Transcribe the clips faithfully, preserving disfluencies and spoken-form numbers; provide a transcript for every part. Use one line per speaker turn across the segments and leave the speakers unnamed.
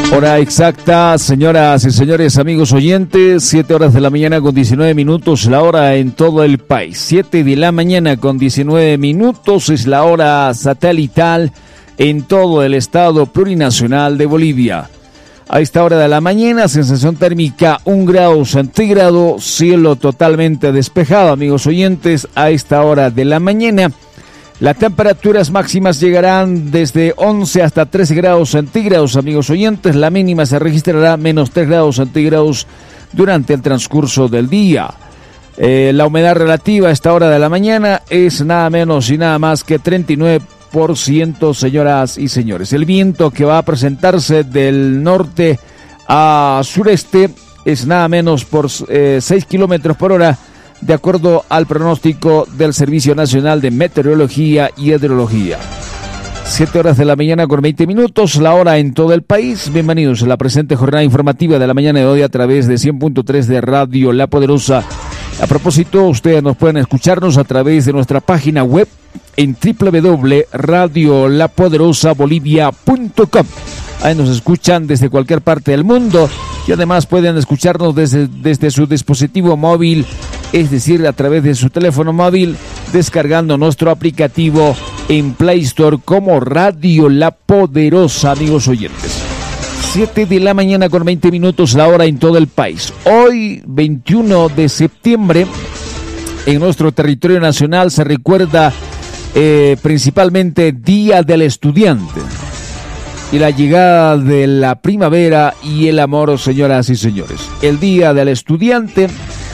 Hora exacta, señoras y señores, amigos oyentes, siete horas de la mañana con diecinueve minutos, la hora en todo el país. siete de la mañana con diecinueve minutos es la hora satelital en todo el estado plurinacional de Bolivia. A esta hora de la mañana, sensación térmica un grado centígrado, cielo totalmente despejado, amigos oyentes. A esta hora de la mañana, las temperaturas máximas llegarán desde once hasta trece grados centígrados, amigos oyentes. La mínima se registrará menos tres grados centígrados durante el transcurso del día. Eh, la humedad relativa a esta hora de la mañana es nada menos y nada más que treinta y nueve por ciento, señoras y señores. El viento que va a presentarse del norte a sureste es nada menos por eh, seis kilómetros por hora, de acuerdo al pronóstico del Servicio Nacional de Meteorología y Hidrología. siete horas de la mañana con veinte minutos, la hora en todo el país. Bienvenidos a la presente jornada informativa de la mañana de hoy a través de cien punto tres de Radio La Poderosa. A propósito, ustedes nos pueden escucharnos a través de nuestra página web en doble u doble u doble u punto radio la poderosa bolivia punto com. Ahí nos escuchan desde cualquier parte del mundo y además pueden escucharnos desde, desde su dispositivo móvil, es decir, a través de su teléfono móvil, descargando nuestro aplicativo en Play Store como Radio La Poderosa, amigos oyentes. siete de la mañana con veinte minutos, la hora en todo el país. Hoy, veintiuno de septiembre, en nuestro territorio nacional se recuerda eh, principalmente Día del Estudiante y la llegada de la primavera y el amor, señoras y señores. El Día del Estudiante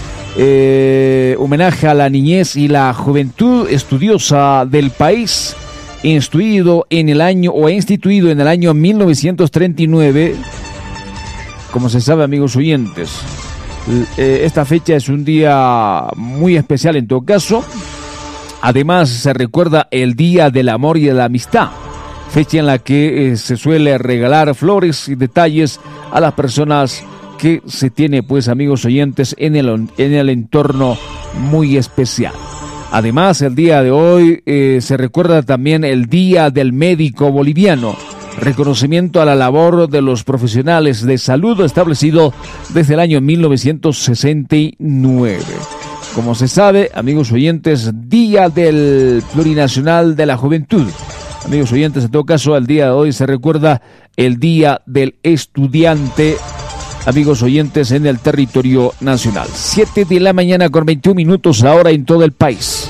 eh, homenaje a la niñez y la juventud estudiosa del país, instituido en el año o instituido en el año mil novecientos treinta y nueve. Como se sabe, amigos oyentes, eh, esta fecha es un día muy especial en todo caso. Además, se recuerda el Día del Amor y de la Amistad, fecha en la que eh, se suele regalar flores y detalles a las personas que se tiene, pues, amigos oyentes, en el, en el entorno muy especial. Además, el día de hoy eh, se recuerda también el Día del Médico Boliviano, reconocimiento a la labor de los profesionales de salud establecido desde el año mil novecientos sesenta y nueve. Como se sabe, amigos oyentes, Día del Plurinacional de la Juventud. Amigos oyentes, en todo caso, el día de hoy se recuerda el Día del Estudiante, amigos oyentes, en el territorio nacional. siete de la mañana con veintiún minutos, ahora en todo el país.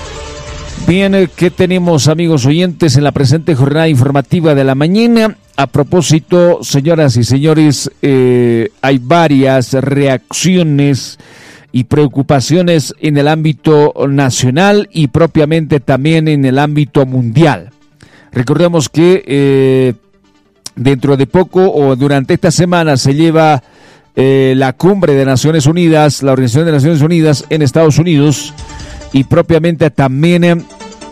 Bien, ¿qué tenemos, amigos oyentes, en la presente jornada informativa de la mañana? A propósito, señoras y señores, eh, hay varias reacciones y preocupaciones en el ámbito nacional y propiamente también en el ámbito mundial. Recordemos que eh, dentro de poco o durante esta semana se lleva eh, la cumbre de Naciones Unidas, la Organización de Naciones Unidas en Estados Unidos, y propiamente también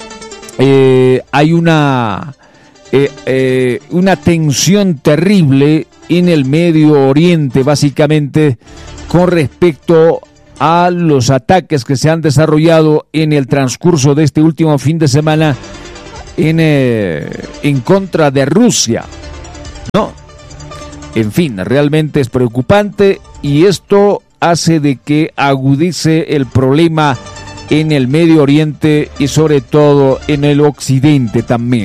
eh, hay una, eh, eh, una tensión terrible en el Medio Oriente, básicamente con respecto a los ataques que se han desarrollado en el transcurso de este último fin de semana en, eh, en contra de Rusia, ¿no? En fin, realmente es preocupante y esto hace de que agudice el problema en el Medio Oriente y sobre todo en el Occidente también.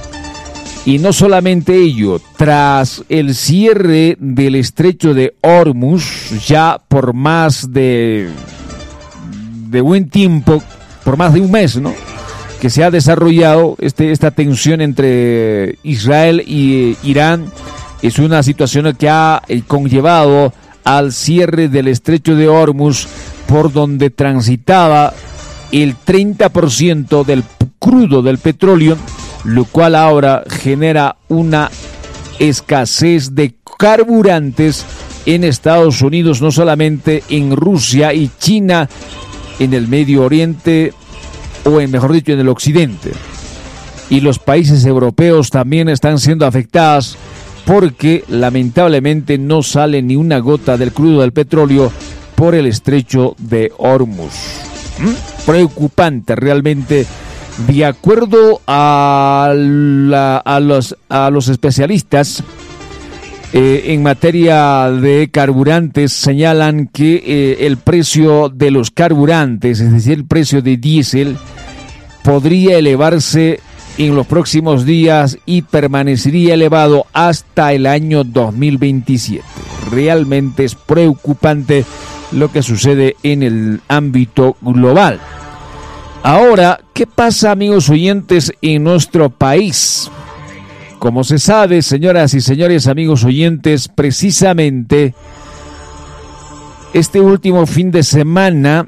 Y no solamente ello, tras el cierre del estrecho de Hormuz, ya por más de, de buen tiempo, por más de un mes, ¿no?, que se ha desarrollado este, esta tensión entre Israel y Irán, es una situación que ha conllevado al cierre del estrecho de Hormuz, por donde transitaba el treinta por ciento del crudo del petróleo, lo cual ahora genera una escasez de carburantes en Estados Unidos, no solamente en Rusia y China, en el Medio Oriente, o en, mejor dicho, en el Occidente. Y los países europeos también están siendo afectados porque lamentablemente no sale ni una gota del crudo del petróleo por el estrecho de Hormuz. ¿Mm? Preocupante realmente. De acuerdo a, la, a, los, a los especialistas, Eh, en materia de carburantes, señalan que eh, el precio de los carburantes, es decir, el precio de diésel, podría elevarse en los próximos días y permanecería elevado hasta el año dos mil veintisiete. Realmente es preocupante lo que sucede en el ámbito global. Ahora, ¿qué pasa, amigos oyentes, en nuestro país? Como se sabe, señoras y señores, amigos oyentes, precisamente este último fin de semana,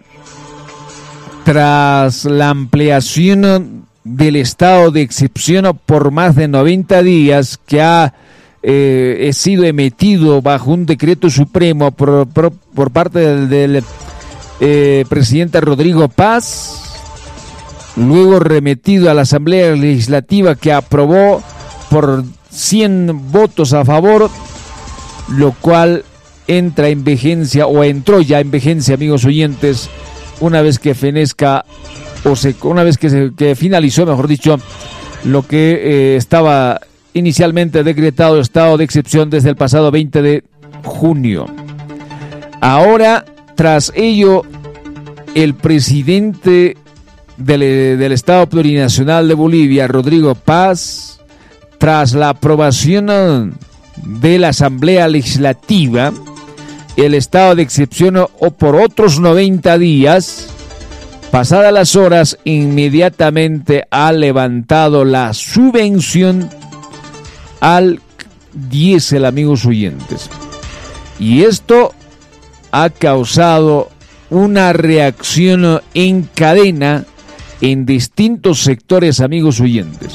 tras la ampliación del estado de excepción por más de noventa días que ha eh, sido emitido bajo un decreto supremo por, por, por parte del, del eh, presidente Rodrigo Paz, luego remitido a la Asamblea Legislativa que aprobó por cien votos a favor, lo cual entra en vigencia o entró ya en vigencia, amigos oyentes, una vez que fenezca o se, una vez que, se, que finalizó, mejor dicho, lo que eh, estaba inicialmente decretado estado de excepción desde el pasado veinte de junio. Ahora, tras ello, el presidente del, del Estado Plurinacional de Bolivia, Rodrigo Paz, tras la aprobación de la Asamblea Legislativa, el estado de excepción o por otros noventa días, pasadas las horas, inmediatamente ha levantado la subvención al diésel, amigos oyentes. Y esto ha causado una reacción en cadena en distintos sectores, amigos oyentes.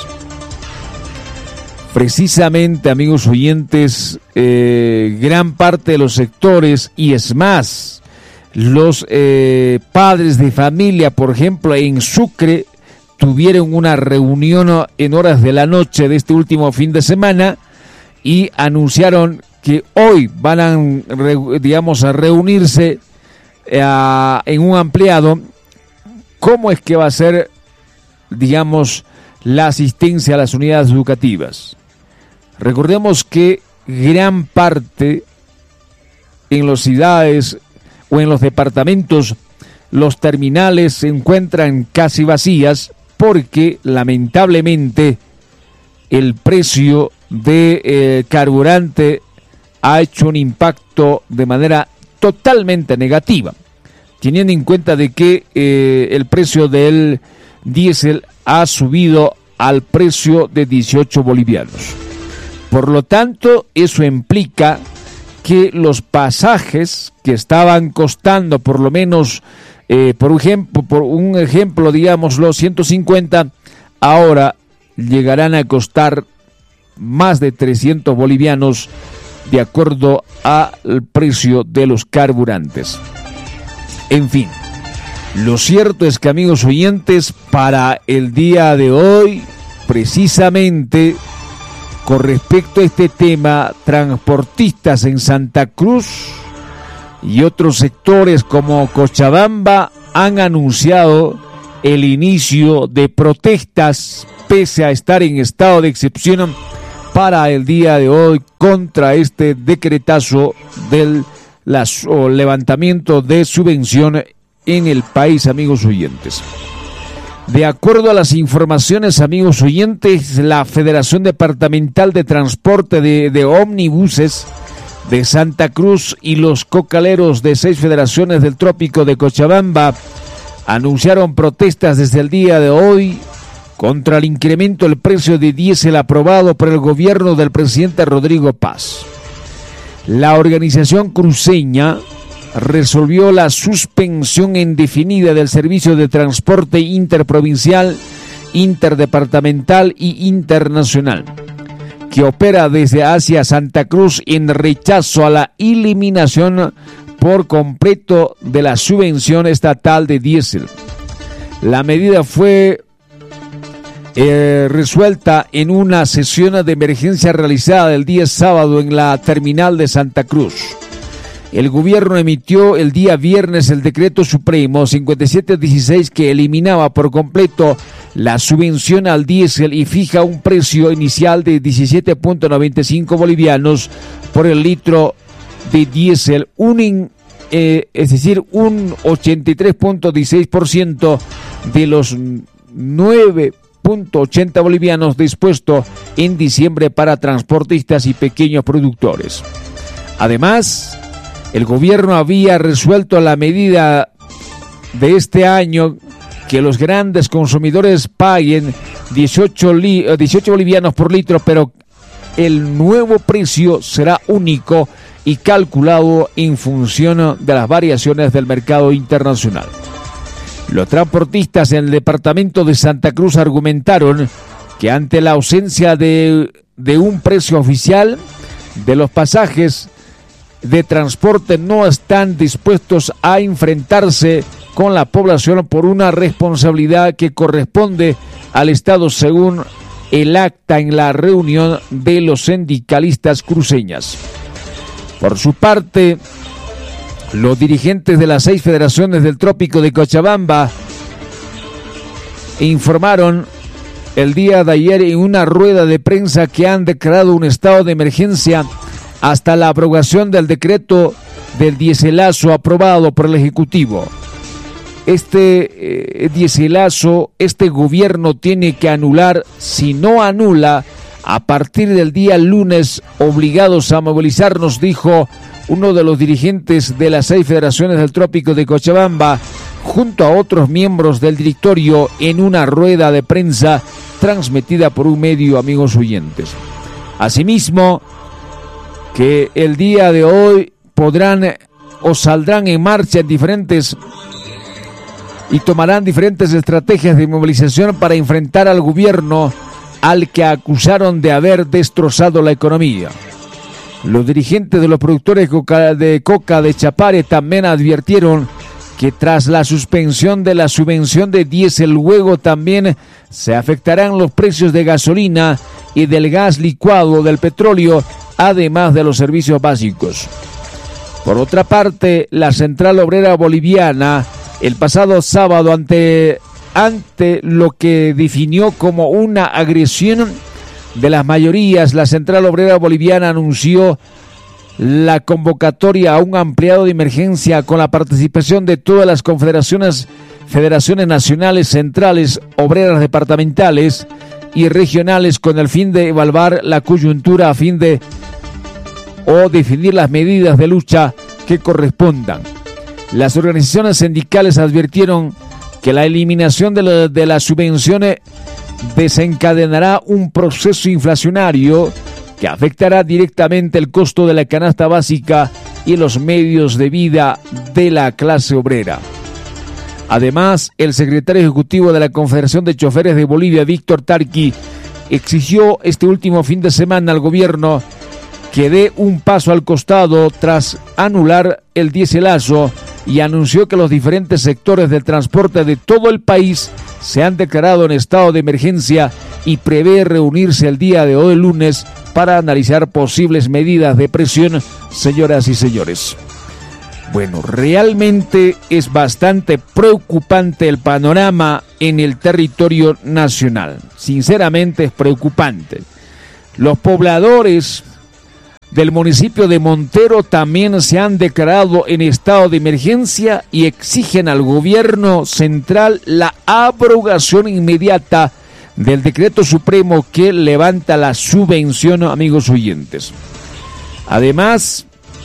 Precisamente, amigos oyentes, eh, gran parte de los sectores, y es más, los eh, padres de familia, por ejemplo, en Sucre, tuvieron una reunión en horas de la noche de este último fin de semana y anunciaron que hoy van a, digamos, a reunirse eh, en un ampliado. ¿Cómo es que va a ser, digamos, la asistencia a las unidades educativas? Recordemos que gran parte en las ciudades o en los departamentos, los terminales se encuentran casi vacías porque lamentablemente el precio de eh, carburante ha hecho un impacto de manera totalmente negativa, teniendo en cuenta de que eh, el precio del diésel ha subido al precio de dieciocho bolivianos. Por lo tanto, eso implica que los pasajes que estaban costando por lo menos, eh, por ejemplo, por un ejemplo, digamos, los ciento cincuenta, ahora llegarán a costar más de trescientos bolivianos de acuerdo al precio de los carburantes. En fin, lo cierto es que, amigos oyentes, para el día de hoy, precisamente, con respecto a este tema, transportistas en Santa Cruz y otros sectores como Cochabamba han anunciado el inicio de protestas pese a estar en estado de excepción para el día de hoy contra este decretazo del la, o levantamiento de subvención en el país, amigos oyentes. De acuerdo a las informaciones, amigos oyentes, la Federación Departamental de Transporte de, de Ómnibuses de Santa Cruz y los cocaleros de seis federaciones del trópico de Cochabamba anunciaron protestas desde el día de hoy contra el incremento del precio de diésel aprobado por el gobierno del presidente Rodrigo Paz. La organización cruceña resolvió la suspensión indefinida del servicio de transporte interprovincial, interdepartamental y internacional, que opera desde hacia Santa Cruz en rechazo a la eliminación por completo de la subvención estatal de diésel. La medida fue eh, resuelta en una sesión de emergencia realizada el día sábado en la terminal de Santa Cruz. El gobierno emitió el día viernes el decreto supremo cincuenta y siete dieciséis que eliminaba por completo la subvención al diésel y fija un precio inicial de diecisiete punto noventa y cinco bolivianos por el litro de diésel, un in, eh, es decir, un ochenta y tres punto dieciséis por ciento de los nueve punto ochenta bolivianos dispuesto en diciembre para transportistas y pequeños productores. Además, el gobierno había resuelto la medida de este año que los grandes consumidores paguen dieciocho, li, dieciocho bolivianos por litro, pero el nuevo precio será único y calculado en función de las variaciones del mercado internacional. Los transportistas en el departamento de Santa Cruz argumentaron que ante la ausencia de, de un precio oficial de los pasajes de transporte no están dispuestos a enfrentarse con la población por una responsabilidad que corresponde al Estado según el acta en la reunión de los sindicalistas cruceñas. Por su parte, los dirigentes de las seis federaciones del Trópico de Cochabamba informaron el día de ayer en una rueda de prensa que han declarado un estado de emergencia hasta la aprobación del decreto del diéselazo aprobado por el Ejecutivo. Este eh, diéselazo, este gobierno tiene que anular, si no anula, a partir del día lunes, obligados a movilizarnos, dijo uno de los dirigentes de las seis federaciones del Trópico de Cochabamba, junto a otros miembros del directorio en una rueda de prensa transmitida por un medio, amigos oyentes. Asimismo, que el día de hoy podrán o saldrán en marcha en diferentes y tomarán diferentes estrategias de movilización para enfrentar al gobierno al que acusaron de haber destrozado la economía. Los dirigentes de los productores de coca de, coca de Chapare también advirtieron que tras la suspensión de la subvención de diésel, luego también se afectarán los precios de gasolina y del gas licuado, del petróleo, además de los servicios básicos. Por otra parte, la Central Obrera Boliviana, el pasado sábado, ante, ante lo que definió como una agresión de las mayorías, la Central Obrera Boliviana anunció la convocatoria a un ampliado de emergencia con la participación de todas las confederaciones, federaciones nacionales, centrales, obreras departamentales y regionales, con el fin de evaluar la coyuntura a fin de o definir las medidas de lucha que correspondan. Las organizaciones sindicales advirtieron que la eliminación de, la, de las subvenciones desencadenará un proceso inflacionario que afectará directamente el costo de la canasta básica y los medios de vida de la clase obrera. Además, el secretario ejecutivo de la Confederación de Choferes de Bolivia, Víctor Tarqui, exigió este último fin de semana al gobierno que dé un paso al costado tras anular el diéselazo y anunció que los diferentes sectores del transporte de todo el país se han declarado en estado de emergencia y prevé reunirse el día de hoy lunes para analizar posibles medidas de presión, señoras y señores. Bueno, realmente es bastante preocupante el panorama en el territorio nacional. Sinceramente es preocupante. Los pobladores del municipio de Montero también se han declarado en estado de emergencia y exigen al gobierno central la abrogación inmediata del decreto supremo que levanta la subvención, amigos oyentes. Además,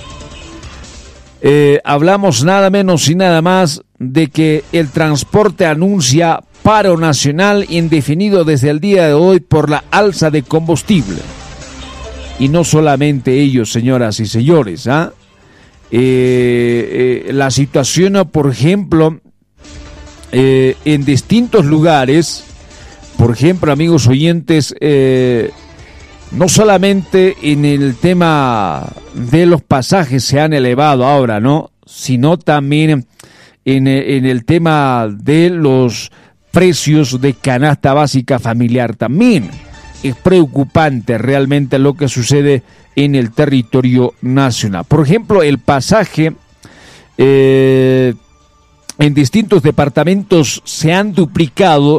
eh, hablamos nada menos y nada más de que el transporte anuncia paro nacional indefinido desde el día de hoy por la alza de combustible. Y no solamente ellos, señoras y señores, ¿ah? eh, eh, la situación, por ejemplo, eh, en distintos lugares, por ejemplo, amigos oyentes, eh, no solamente en el tema de los pasajes se han elevado ahora, ¿no? Sino también en, en el tema de los precios de canasta básica familiar también. Es preocupante realmente lo que sucede en el territorio nacional. Por ejemplo, el pasaje eh, en distintos departamentos se han duplicado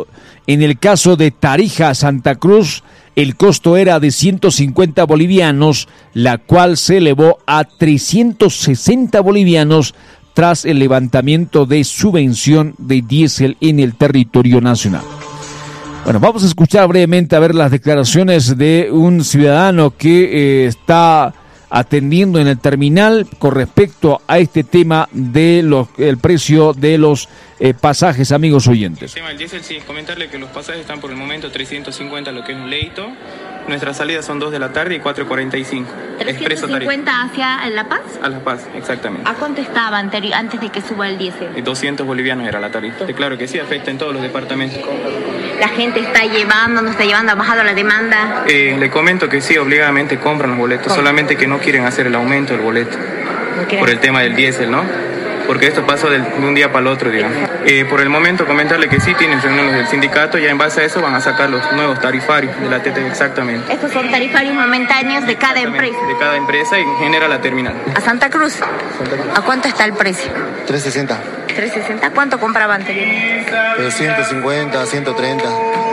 En el caso de Tarija a Santa Cruz, el costo era de ciento cincuenta bolivianos, la cual se elevó a trescientos sesenta bolivianos tras el levantamiento de subvención de diésel en el territorio nacional. Bueno, vamos a escuchar brevemente a ver las declaraciones de un ciudadano que eh, está atendiendo en el terminal con respecto a este tema de los el precio de los eh, pasajes, amigos oyentes.
El tema del diésel, sí, comentarle que los pasajes están por el momento trescientos cincuenta, lo que es un leito. Nuestras salidas son dos de la tarde y cuatro cuarenta y cinco.
¿trescientos cincuenta hacia La Paz?
A La Paz, exactamente.
¿A cuánto estaba anteri- antes de que suba el diésel?
doscientos bolivianos era la tarifa. Claro que sí, afecta en todos los departamentos.
¿La gente está llevando, no está llevando, ha bajado la demanda?
Eh, le comento que sí, obligadamente compran los boletos, ¿cómo? Solamente que no quieren hacer el aumento del boleto.
¿Por
Por el tema del diésel, ¿no? Porque esto pasó del, de un día para el otro, digamos. Eh, por el momento, comentarle que sí, tienen reuniones del sindicato, ya en base a eso van a sacar los nuevos tarifarios de la T T, exactamente.
Estos son tarifarios momentáneos de cada empresa.
De cada empresa y en general la terminal.
¿A Santa Cruz? Santa Cruz. ¿A cuánto está el precio?
trescientos sesenta.
trescientos sesenta. ¿Cuánto compraba anteriormente?
Pero ciento cincuenta, ciento treinta.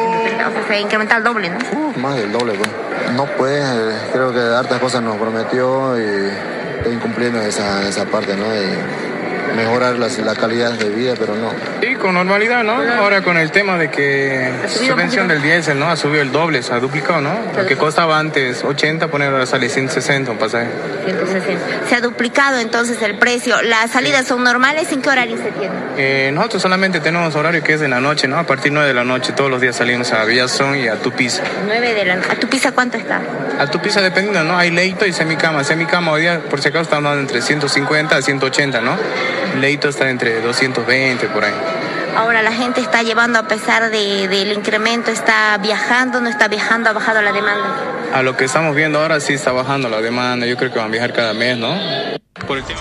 O sea, se incrementa el doble, ¿no?
Uh, más del doble, pues. No pues, eh, creo que hartas cosas nos prometió y está incumpliendo esa, esa parte, ¿no? Y mejorar la, la calidad de vida, pero no.
Sí, con normalidad, ¿no? Ahora con el tema de que subvención del diésel, ¿no? Ha subido el doble, se ha duplicado, ¿no? Lo que costaba antes ochenta, poner ahora sale ciento sesenta un pasaje.
ciento sesenta. Se ha duplicado entonces el precio. ¿Las salidas son normales? ¿En qué horario se tienen?
Eh, nosotros solamente tenemos horario que es en la noche, ¿no? A partir de nueve de la noche todos los días salimos a Villazón y a Tupiza.
nueve de la noche. ¿A Tupiza cuánto está?
A Tupiza dependiendo, ¿no? Hay leito y semicama. Semicama hoy día, por si acaso, estamos dando entre ciento cincuenta a ciento ochenta, ¿no? Leito está entre doscientos veinte por ahí.
Ahora la gente está llevando, a pesar de, del incremento, está viajando, no está viajando, ha bajado la demanda.
A lo que estamos viendo ahora sí está bajando la demanda, yo creo que van a viajar cada mes, ¿no? Por el tema.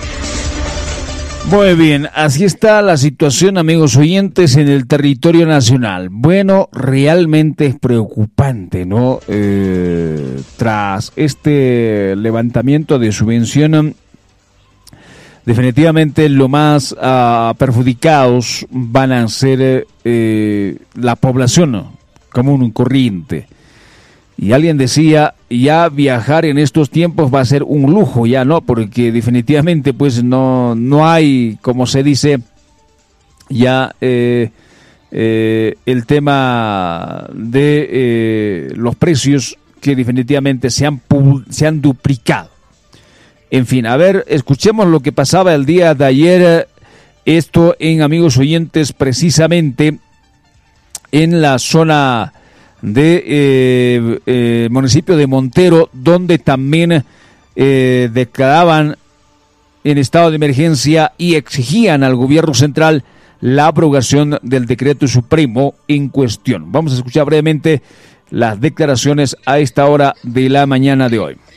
Muy bien, así está la situación, amigos oyentes, en el territorio nacional. Bueno, realmente es preocupante, ¿no? Eh, tras este levantamiento de subvención, definitivamente lo más uh, perjudicados van a ser eh, la población común y corriente. Y alguien decía, ya viajar en estos tiempos va a ser un lujo, ya no, porque definitivamente pues no, no hay, como se dice, ya eh, eh, el tema de eh, los precios que definitivamente se han, se han duplicado. En fin, a ver, escuchemos lo que pasaba el día de ayer, esto en, amigos oyentes, precisamente en la zona de eh, eh, municipio de Montero, donde también eh, declaraban en estado de emergencia y exigían al gobierno central la abrogación del decreto supremo en cuestión. Vamos a escuchar brevemente las declaraciones a esta hora de la mañana de hoy.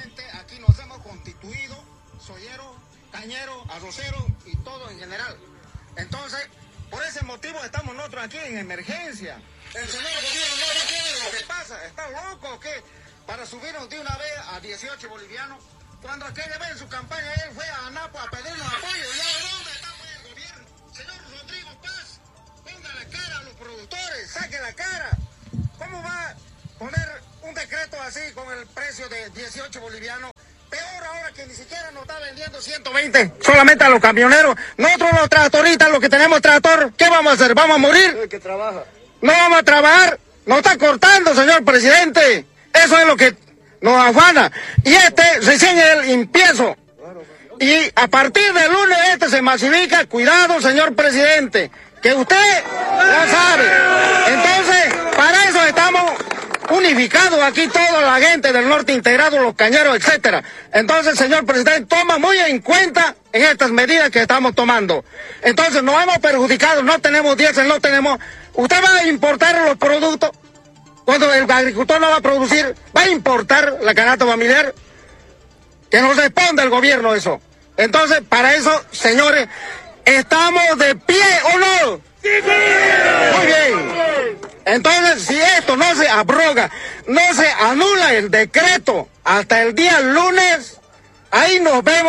Entonces, por ese motivo estamos nosotros aquí en emergencia. El señor gobierno no entiende lo que pasa. ¿Está loco o qué? Para subirnos de una vez a dieciocho bolivianos. Cuando aquella vez en su campaña él fue a Anapo a pedirnos apoyo. ¿Ya de dónde está el gobierno? Señor Rodrigo Paz, ponga la cara a los productores, saque la cara. ¿Cómo va a poner un decreto así con el precio de dieciocho bolivianos? Peor ahora que ni siquiera nos está vendiendo ciento veinte, solamente a los camioneros. Nosotros los tractoristas, los que tenemos tractor, ¿qué vamos a hacer? ¿Vamos a morir? El que trabaja. No vamos a trabajar, nos está cortando, señor presidente. Eso es lo que nos afana. Y este recién el empiezo. Y a partir del lunes este se masifica. Cuidado, señor presidente, que usted ya sabe. Entonces, para eso estamos unificados aquí, toda la gente del norte integrado, los cañeros, etcétera. Entonces, señor presidente, toma muy en cuenta en estas medidas que estamos tomando. Entonces, nos hemos perjudicado, no tenemos diésel, no tenemos... Usted va a importar los productos, cuando el agricultor no va a producir, va a importar la canasta familiar, que nos responda el gobierno eso. Entonces, para eso, señores, ¿estamos de pie o no? ¡Sí, sí! Muy bien. Entonces, si esto no se abroga, no se anula el decreto hasta el día lunes, ahí nos vemos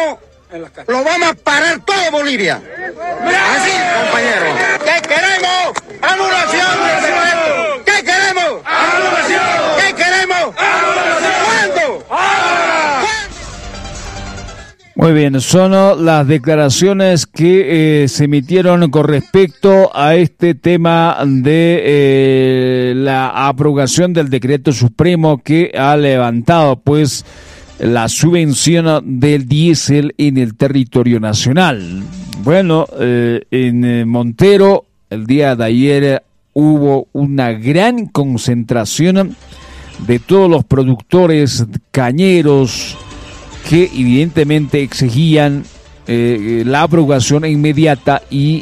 Lo vamos a parar todo Bolivia. Así, compañero. ¿Qué queremos? Anulación del decreto. ¿Qué queremos? Anulación. ¿Qué queremos? Anulación. ¿Cuándo? Ahora.
Muy bien, son las declaraciones que eh, se emitieron con respecto a este tema de eh, la abrogación del decreto supremo que ha levantado pues la subvención del diésel en el territorio nacional. Bueno, eh, en Montero el día de ayer hubo una gran concentración de todos los productores cañeros que evidentemente exigían eh, la abrogación inmediata, y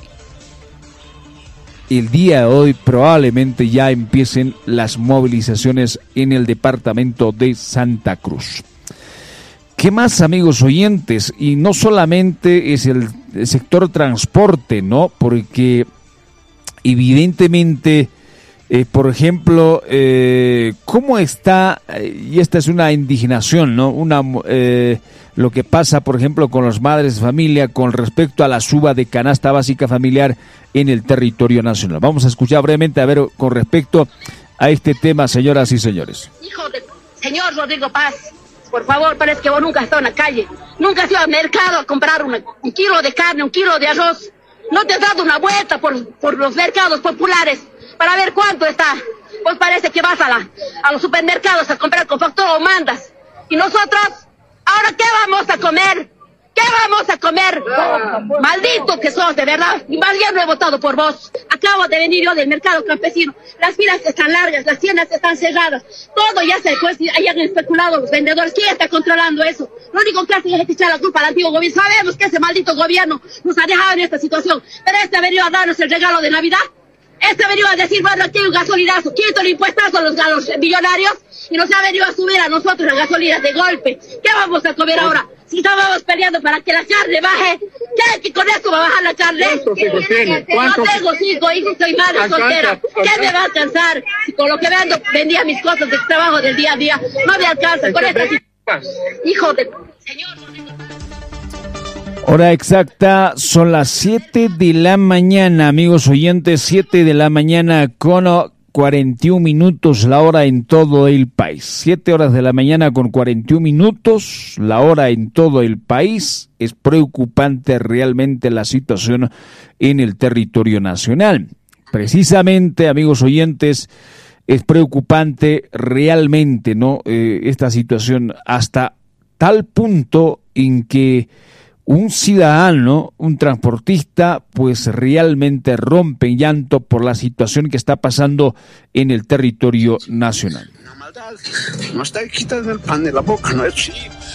el día de hoy probablemente ya empiecen las movilizaciones en el departamento de Santa Cruz. ¿Qué más, amigos oyentes? Y no solamente es el, el sector transporte, ¿no? Porque evidentemente, eh, por ejemplo, eh, ¿cómo está? Y esta es una indignación, ¿no? Una, eh, lo que pasa, por ejemplo, con las madres de familia con respecto a la suba de canasta básica familiar en el territorio nacional. Vamos a escuchar brevemente, a ver, con respecto a este tema, señoras y señores.
Hijo de señor Rodrigo Paz, por favor, parece que vos nunca has estado en la calle, nunca has ido al mercado a comprar una, un kilo de carne, un kilo de arroz, no te has dado una vuelta por, por los mercados populares para ver cuánto está. Vos parece que vas a, la, a los supermercados a comprar con factor o mandas. Y nosotros, ¿ahora qué vamos a comer? ¿Qué vamos a comer? Oh, maldito que sos, de verdad. Y más bien no he votado por vos. Acabo de venir yo del mercado campesino. Las filas están largas, las tiendas están cerradas. Todo ya se pues, hayan especulado los vendedores. ¿Quién está controlando eso? Lo único que hacen es echar la culpa al antiguo gobierno. Sabemos que ese maldito gobierno nos ha dejado en esta situación. Pero este ha venido a darnos el regalo de Navidad. Este ha venido a decir, bueno, aquí hay un gasolinazo. Quito el impuestazo a los, a los millonarios. Y nos ha venido a subir a nosotros la gasolina de golpe. ¿Qué vamos a comer ahora? Si estábamos peleando para que la carne baje, ¿qué? ¿Que con esto va a bajar la carne?
¿Cuántos hijos tiene?
No tengo cinco hijos, soy madre soltera. ¿Qué me va a alcanzar? Si con lo que vendo vendía mis cosas de trabajo del día a día, no me alcanza. Con esta hijo de... Señor...
Hora exacta, son las siete de la mañana, amigos oyentes, siete de la mañana con cuarenta y un minutos, la hora en todo el país. siete horas de la mañana con cuarenta y un minutos, la hora en todo el país. Es preocupante realmente la situación en el territorio nacional. Precisamente, amigos oyentes, es preocupante realmente, ¿no? Eh, esta situación hasta tal punto en que un ciudadano, un transportista, pues realmente rompe en llanto por la situación que está pasando en el territorio nacional.
Una maldad, nos está quitando el pan de la boca, ¿no es? Sí.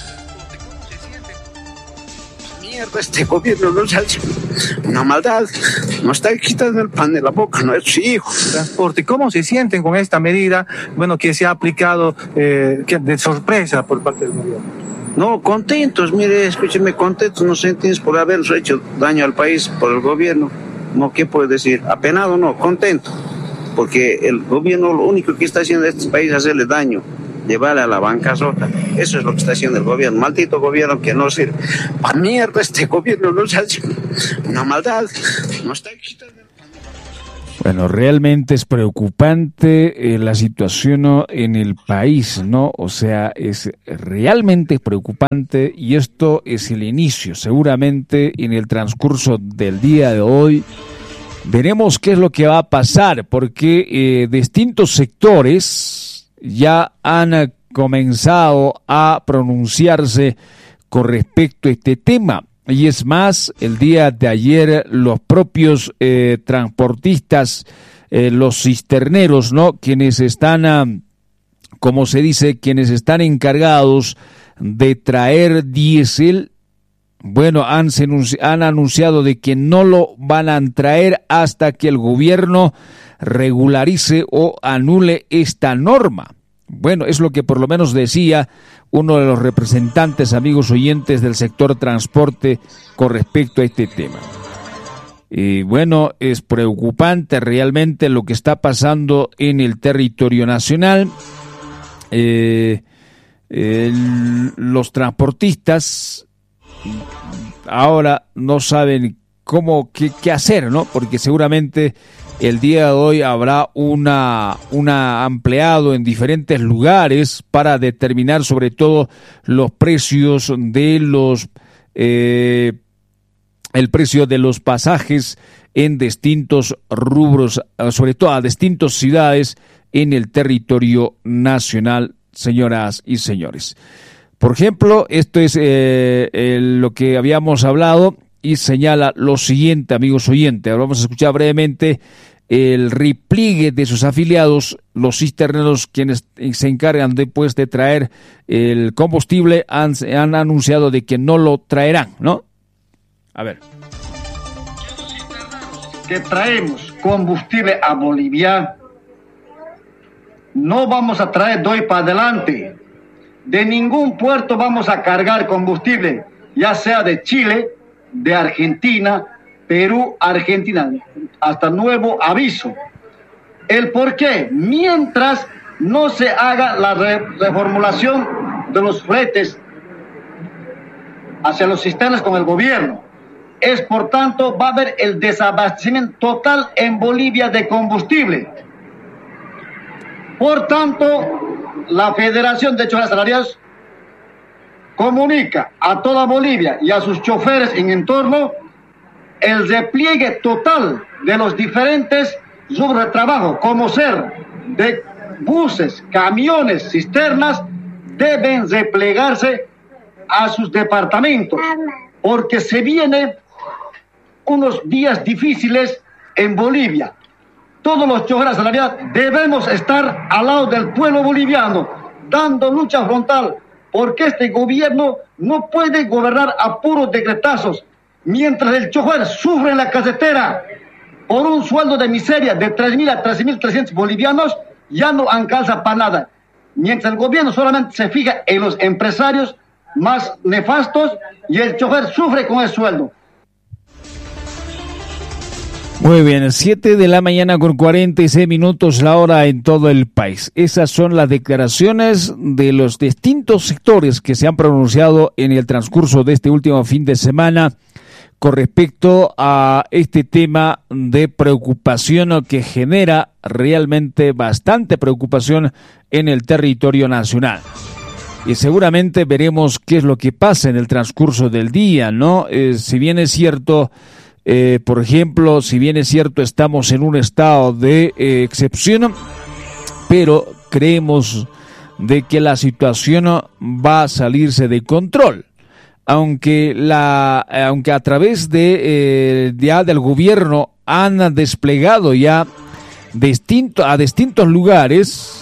Mierda, este gobierno nos hace una maldad, nos está quitando el pan de la boca, ¿no es? Sí.
Transporte, ¿cómo se sienten con esta medida, bueno, que se ha aplicado eh, de sorpresa por parte del gobierno?
No, contentos, mire, escúcheme, contentos nos sentimos por habernos hecho daño al país, por el gobierno. No, ¿qué puedo decir? Apenado no, contento. Porque el gobierno lo único que está haciendo en este país es hacerle daño, llevarle a la bancarrota. Eso es lo que está haciendo el gobierno. Maldito gobierno que no sirve. Pa' mierda, este gobierno nos hace una maldad. Nos está quitando.
Bueno, realmente es preocupante eh, la situación, ¿no?, en el país, ¿no? O sea, es realmente preocupante, y esto es el inicio. Seguramente en el transcurso del día de hoy veremos qué es lo que va a pasar, porque eh, distintos sectores ya han comenzado a pronunciarse con respecto a este tema. Y es más, el día de ayer los propios eh, transportistas, eh, los cisterneros, ¿no?, quienes están, uh, como se dice, quienes están encargados de traer diésel, bueno, han, han anunciado de que no lo van a traer hasta que el gobierno regularice o anule esta norma. Bueno, es lo que por lo menos decía uno de los representantes, amigos oyentes, del sector transporte con respecto a este tema. Y bueno, es preocupante realmente lo que está pasando en el territorio nacional. Eh, el, los transportistas ahora no saben cómo, qué, qué hacer, ¿no? Porque seguramente el día de hoy habrá una, una ampliado en diferentes lugares para determinar sobre todo los precios de los, eh, el precio de los pasajes en distintos rubros, sobre todo a distintas ciudades en el territorio nacional, señoras y señores. Por ejemplo, esto es eh, eh, lo que habíamos hablado y señala lo siguiente, amigos oyentes. Ahora vamos a escuchar brevemente el repliegue de sus afiliados, los cisterneros, quienes se encargan después de traer el combustible, han, han anunciado de que no lo traerán, ¿no? A ver.
Que traemos combustible a Bolivia, no vamos a traer de hoy para adelante. De ningún puerto vamos a cargar combustible, ya sea de Chile, de Argentina, Perú, Argentina, hasta nuevo aviso. ¿El por qué? Mientras no se haga la re reformulación de los fletes hacia los sistemas con el gobierno. Es por tanto, va a haber el desabastecimiento total en Bolivia de combustible. Por tanto, la Federación de Choferes Asalariados comunica a toda Bolivia y a sus choferes en entorno el repliegue total de los diferentes rubros de trabajo, como ser de buses, camiones, cisternas, deben replegarse a sus departamentos, porque se vienen unos días difíciles en Bolivia. Todos los choferes asalariados debemos estar al lado del pueblo boliviano, dando lucha frontal, porque este gobierno no puede gobernar a puros decretazos. Mientras el chofer sufre en la carretera por un sueldo de miseria de tres mil a trece mil trescientos bolivianos, ya no alcanza para nada. Mientras el gobierno solamente se fija en los empresarios más nefastos y el chofer sufre con el sueldo.
Muy bien, siete de la mañana con cuarenta y seis minutos la hora en todo el país. Esas son las declaraciones de los distintos sectores que se han pronunciado en el transcurso de este último fin de semana con respecto a este tema de preocupación que genera realmente bastante preocupación en el territorio nacional. Y seguramente veremos qué es lo que pasa en el transcurso del día, ¿no? Eh, si bien es cierto, eh, por ejemplo, si bien es cierto estamos en un estado de eh, excepción, pero creemos de que la situación va a salirse de control. Aunque la, aunque a través de eh, ya del gobierno han desplegado ya distinto, a distintos lugares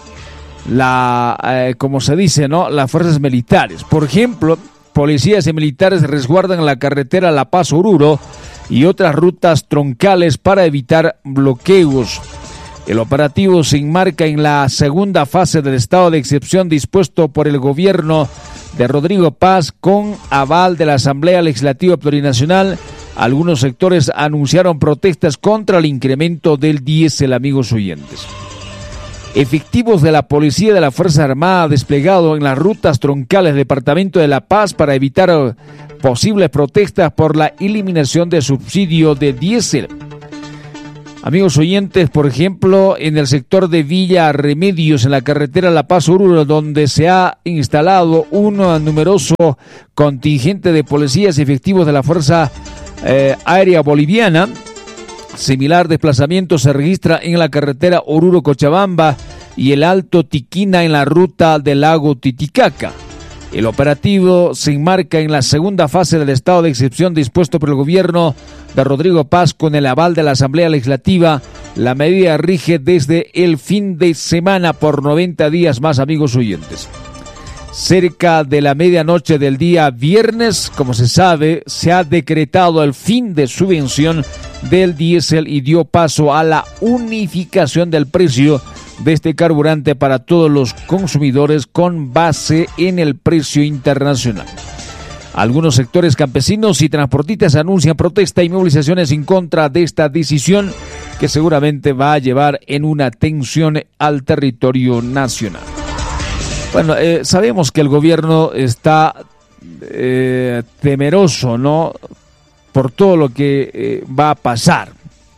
la, eh, como se dice, ¿no? Las fuerzas militares. Por ejemplo, policías y militares resguardan la carretera La Paz-Oruro y otras rutas troncales para evitar bloqueos. El operativo se enmarca en la segunda fase del estado de excepción dispuesto por el gobierno de Rodrigo Paz con aval de la Asamblea Legislativa Plurinacional. Algunos sectores anunciaron protestas contra el incremento del diésel, amigos oyentes. Efectivos de la Policía de la Fuerza Armada desplegado en las rutas troncales del Departamento de La Paz para evitar posibles protestas por la eliminación de subsidio de diésel. Amigos oyentes, por ejemplo, en el sector de Villa Remedios, en la carretera La Paz-Oruro, donde se ha instalado un numeroso contingente de policías y efectivos de la Fuerza eh, Aérea Boliviana. Similar desplazamiento se registra en la carretera Oruro-Cochabamba y el Alto Tiquina en la ruta del lago Titicaca. El operativo se enmarca en la segunda fase del estado de excepción dispuesto por el gobierno de Rodrigo Paz con el aval de la Asamblea Legislativa. La medida rige desde el fin de semana por noventa días más, amigos oyentes. Cerca de la medianoche del día viernes, como se sabe, se ha decretado el fin de subvención del diésel y dio paso a la unificación del precio de este carburante para todos los consumidores con base en el precio internacional. Algunos sectores campesinos y transportistas anuncian protesta y movilizaciones en contra de esta decisión que seguramente va a llevar en una tensión al territorio nacional. Bueno, eh, sabemos que el gobierno está eh, temeroso, ¿no? Por todo lo que eh, va a pasar.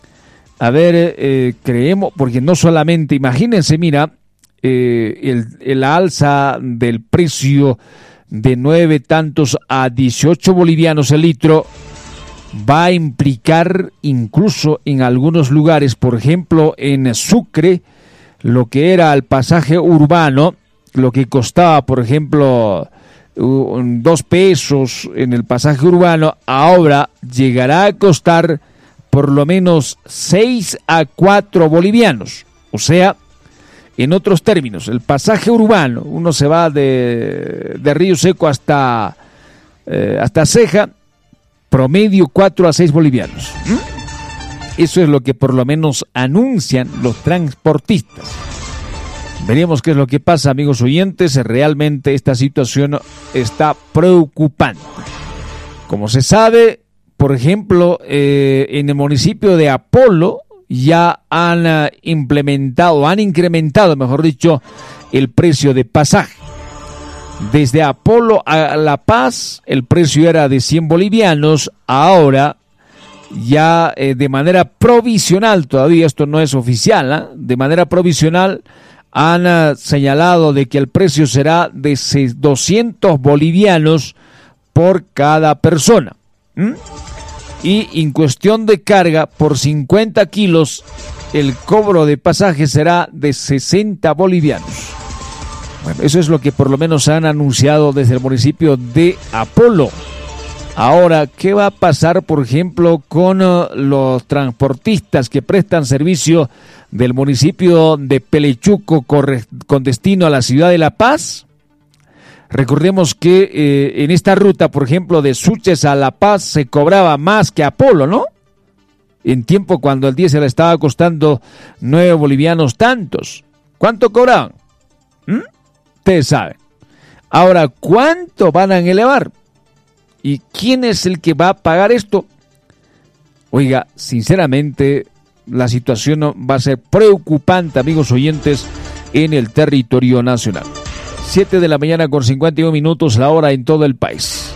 A ver, eh, creemos, porque no solamente, imagínense, mira, eh, el, el alza del precio de nueve tantos a dieciocho bolivianos el litro va a implicar incluso en algunos lugares, por ejemplo, en Sucre, lo que era el pasaje urbano, lo que costaba, por ejemplo, dos pesos en el pasaje urbano, ahora llegará a costar por lo menos seis a cuatro bolivianos. O sea, en otros términos, el pasaje urbano, uno se va de, de Río Seco hasta, eh, hasta Ceja, promedio cuatro a seis bolivianos. ¿Mm? Eso es lo que por lo menos anuncian los transportistas. Veremos qué es lo que pasa, amigos oyentes. Realmente esta situación está preocupante. Como se sabe, por ejemplo, eh, en el municipio de Apolo ya han uh, implementado, han incrementado, mejor dicho, el precio de pasaje. Desde Apolo a La Paz el precio era de cien bolivianos, ahora ya eh, de manera provisional, todavía esto no es oficial, ¿eh? De manera provisional han uh, señalado de que el precio será de doscientos bolivianos por cada persona. ¿Mm? Y en cuestión de carga, por cincuenta kilos, el cobro de pasaje será de sesenta bolivianos. Bueno, eso es lo que por lo menos han anunciado desde el municipio de Apolo. Ahora, ¿qué va a pasar, por ejemplo, con uh, los transportistas que prestan servicio del municipio de Pelechuco corre- con destino a la ciudad de La Paz? Recordemos que eh, en esta ruta, por ejemplo, de Suches a La Paz se cobraba más que Apolo, ¿no? En tiempo cuando el diésel estaba costando nueve bolivianos tantos. ¿Cuánto cobraban? ¿Mm? Ustedes saben. Ahora, ¿cuánto van a elevar? ¿Y quién es el que va a pagar esto? Oiga, sinceramente, la situación va a ser preocupante, amigos oyentes, en el territorio nacional. siete de la mañana con cincuenta y un minutos, la hora en todo el país.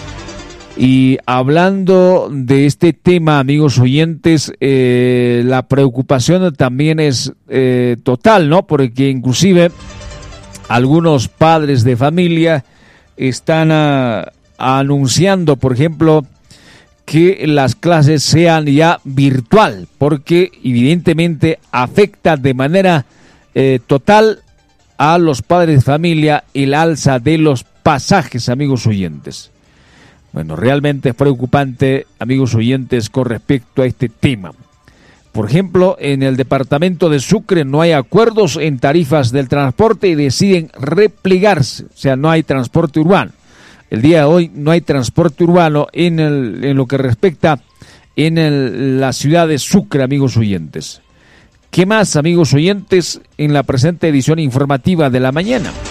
Y hablando de este tema, amigos oyentes, eh, la preocupación también es eh, total, ¿no? Porque inclusive algunos padres de familia están uh, anunciando, por ejemplo, que las clases sean ya virtual, porque evidentemente afecta de manera eh, total a los padres de familia el alza de los pasajes, amigos oyentes. Bueno, realmente es preocupante, amigos oyentes, con respecto a este tema. Por ejemplo, en el departamento de Sucre no hay acuerdos en tarifas del transporte y deciden replegarse, o sea, no hay transporte urbano. El día de hoy no hay transporte urbano en, el, en lo que respecta en el, la ciudad de Sucre, amigos oyentes. ¿Qué más, amigos oyentes, en la presente edición informativa de la mañana?